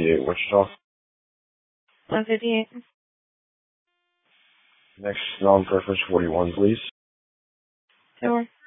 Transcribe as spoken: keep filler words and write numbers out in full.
fifty-eight, Wichita. one fifty-eight. Next non-preference forty-one, please. Sure.